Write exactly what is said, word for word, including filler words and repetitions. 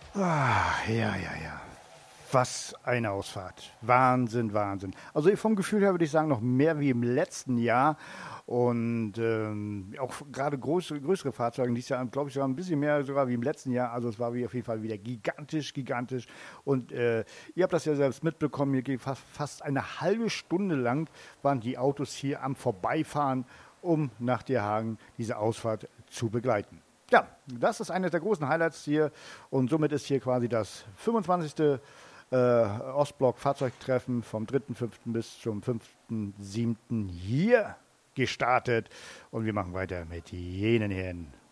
Ah, ja, ja, ja. Was eine Ausfahrt. Wahnsinn, Wahnsinn. Also vom Gefühl her würde ich sagen, noch mehr wie im letzten Jahr. Und ähm, auch gerade große, größere Fahrzeuge, dieses Jahr, glaube ich, sogar ein bisschen mehr sogar wie im letzten Jahr. Also es war wie auf jeden Fall wieder gigantisch, gigantisch. Und äh, ihr habt das ja selbst mitbekommen, hier geht fast, fast eine halbe Stunde lang waren die Autos hier am Vorbeifahren, um nach Dierhagen diese Ausfahrt zu begleiten. Ja, das ist eines der großen Highlights hier und somit ist hier quasi das fünfundzwanzigste Äh, Ostblock-Fahrzeugtreffen vom dritten fünften bis zum fünften siebten hier gestartet und wir machen weiter mit jenen Herren